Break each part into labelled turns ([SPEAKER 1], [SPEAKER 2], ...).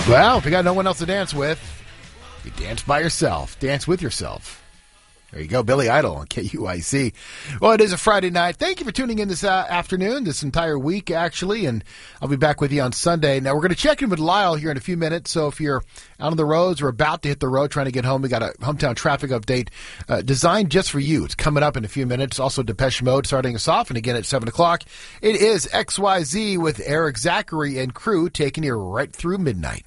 [SPEAKER 1] Well, if you got no one else to dance with, you dance by yourself. Dance with yourself. There you go, Billy Idol on KUIC. Well, it is a Friday night. Thank you for tuning in this afternoon, this entire week, actually, and I'll be back with you on Sunday. Now, we're going to check in with Lyle here in a few minutes, so if you're out on the roads or about to hit the road trying to get home, we got a hometown traffic update designed just for you. It's coming up in a few minutes. Also, Depeche Mode starting us off, and again at 7 o'clock, it is XYZ with Eric Zachary and crew taking you right through midnight.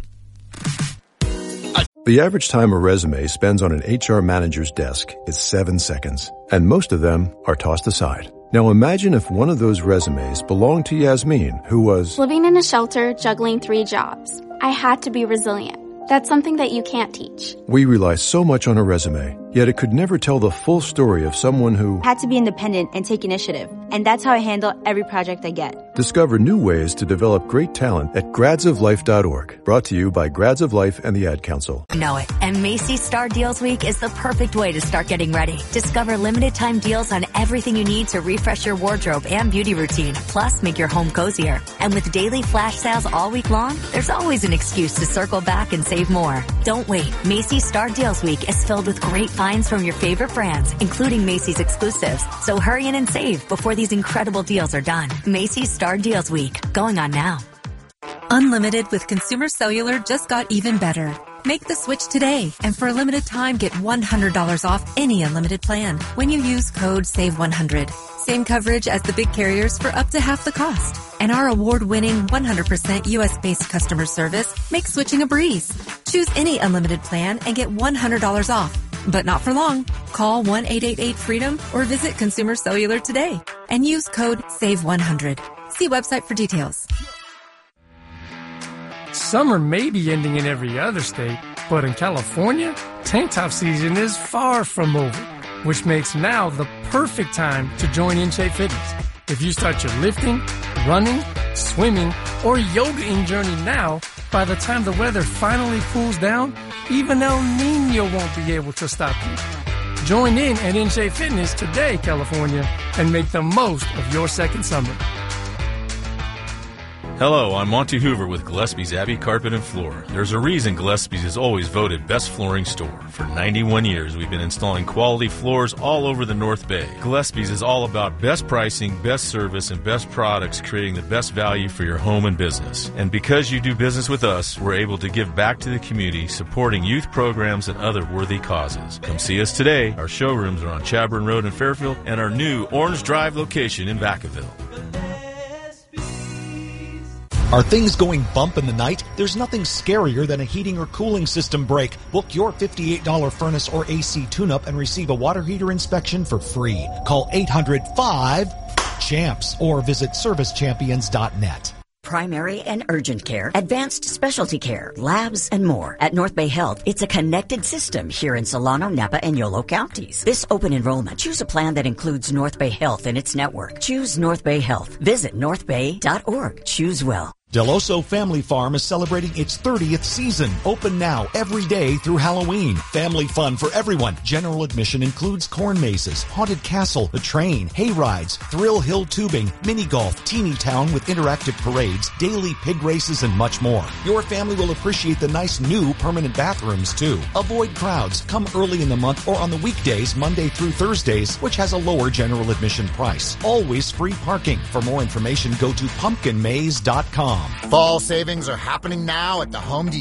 [SPEAKER 2] The average time a resume spends on an HR manager's desk is 7 seconds, and most of them are tossed aside. Now imagine if one of those resumes belonged to Yasmin, who was
[SPEAKER 3] living in a shelter, juggling 3 jobs. I had to be resilient. That's something that you can't teach.
[SPEAKER 2] We rely so much on a resume, yet it could never tell the full story of someone who
[SPEAKER 4] had to be independent and take initiative. And that's how I handle every project I get.
[SPEAKER 2] Discover new ways to develop great talent at gradsoflife.org. Brought to you by Grads of Life and the Ad Council.
[SPEAKER 5] Know it. And Macy's Star Deals Week is the perfect way to start getting ready. Discover limited time deals on everything you need to refresh your wardrobe and beauty routine. Plus, make your home cozier. And with daily flash sales all week long, there's always an excuse to circle back and save more. Don't wait. Macy's Star Deals Week is filled with great finds from your favorite brands, including Macy's exclusives. So hurry in and save before these incredible deals are done. Macy's Star Deals Week. Going on now.
[SPEAKER 6] Unlimited with Consumer Cellular just got even better. Make the switch today, and for a limited time, get $100 off any unlimited plan when you use code SAVE100. Same coverage as the big carriers for up to half the cost. And our award-winning 100% U.S.-based customer service makes switching a breeze. Choose any unlimited plan and get $100 off. But not for long. Call 1-888-FREEDOM or visit Consumer Cellular today and use code SAVE100. See website for details.
[SPEAKER 7] Summer may be ending in every other state, but in California, tank top season is far from over, which makes now the perfect time to join In Shape Fitness. If you start your lifting, running, swimming, or yogaing journey now, by the time the weather finally cools down, even El Nino won't be able to stop you. Join in at In Shape Fitness today, California, and make the most of your second summer.
[SPEAKER 8] Hello, I'm Monty Hoover with Gillespie's Abbey Carpet and Floor. There's a reason Gillespie's is always voted best flooring store. For 91 years, we've been installing quality floors all over the North Bay. Gillespie's is all about best pricing, best service, and best products, creating the best value for your home and business. And because you do business with us, we're able to give back to the community, supporting youth programs and other worthy causes. Come see us today. Our showrooms are on Chaburn Road in Fairfield and our new Orange Drive location in Vacaville.
[SPEAKER 9] Are things going bump in the night? There's nothing scarier than a heating or cooling system break. Book your $58 furnace or AC tune-up and receive a water heater inspection for free. Call 800-5-CHAMPS or visit servicechampions.net.
[SPEAKER 10] Primary and urgent care, advanced specialty care, labs, and more. At North Bay Health, it's a connected system here in Solano, Napa, and Yolo counties. This open enrollment, choose a plan that includes North Bay Health in its network. Choose North Bay Health. Visit northbay.org. Choose well.
[SPEAKER 9] Del Oso Family Farm is celebrating its 30th season. Open now every day through Halloween. Family fun for everyone. General admission includes corn mazes, haunted castle, a train, hay rides, thrill hill tubing, mini golf, teeny town with interactive parades, daily pig races, and much more. Your family will appreciate the nice new permanent bathrooms too. Avoid crowds. Come early in the month or on the weekdays, Monday through Thursdays, which has a lower general admission price. Always free parking. For more information, go to pumpkinmaze.com.
[SPEAKER 11] Fall savings are happening now at the Home Depot.